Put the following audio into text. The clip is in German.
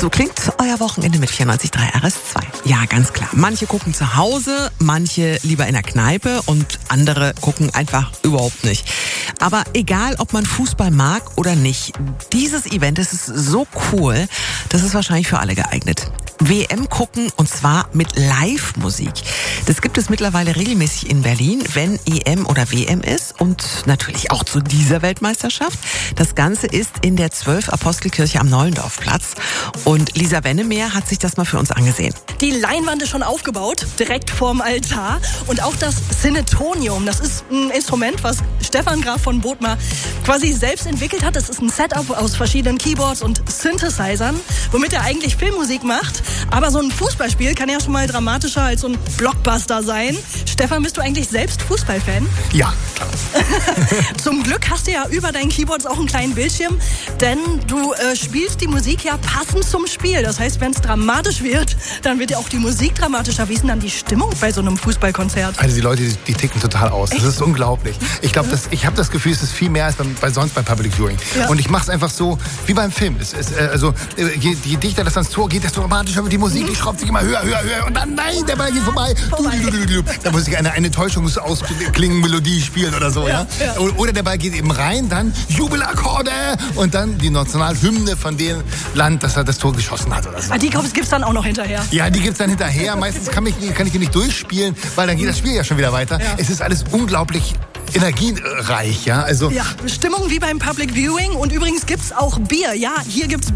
So klingt euer Wochenende mit 94.3 RS2. Ja, ganz klar. Manche gucken zu Hause, manche lieber in der Kneipe und andere gucken einfach überhaupt nicht. Aber egal, ob man Fußball mag oder nicht, dieses Event ist so cool, das ist wahrscheinlich für alle geeignet. WM gucken und zwar mit Live-Musik. Das gibt es mittlerweile regelmäßig in Berlin, wenn EM oder WM ist und natürlich auch zu dieser Weltmeisterschaft. Das Ganze ist in der 12-Apostelkirche am Nollendorfplatz und Lisa Wennemeyer hat sich das mal für uns angesehen. Die Leinwand ist schon aufgebaut, direkt vorm Altar und auch das Cinetonium, das ist ein Instrument, was Stefan Graf von Bothmer quasi selbst entwickelt hat. Das ist ein Setup aus verschiedenen Keyboards und Synthesizern, womit er eigentlich Filmmusik macht. Aber so ein Fußballspiel kann ja schon mal dramatischer als so ein Blockbuster sein. Stefan, bist du eigentlich selbst Fußballfan? Ja, klar. Zum Glück hast du ja über deinen Keyboards auch einen kleinen Bildschirm, denn du spielst die Musik ja passend zum Spiel. Das heißt, wenn es dramatisch wird, dann wird ja auch die Musik dramatischer. Wie ist denn dann die Stimmung bei so einem Fußballkonzert? Also die Leute, die ticken total aus. Echt? Das ist unglaublich. Ich glaube, ich habe das Gefühl, es ist viel mehr als sonst beim Public Viewing. Ja. Und ich mache es einfach so, wie beim Film. Je dichter das ans Tor geht, desto dramatischer wird die Musik. Die schraubt sich immer höher, höher, höher. Und dann, nein, der Ball geht vorbei. Da muss ich eine Täuschungsmelodie spielen oder so. Ja? Ja. Oder der Ball geht eben rein, dann Jubelakkorde und dann die Nationalhymne von dem Land, das das Tor geschossen hat. Oder so. Die gibt's dann auch noch hinterher? Ja, die gibt's dann hinterher. Meistens kann ich die nicht durchspielen, weil dann geht das Spiel ja schon wieder weiter. Ja. Es ist alles unglaublich energiereich, ja. Also ja, Stimmung wie beim Public Viewing und übrigens gibt's auch Bier. Ja, hier gibt's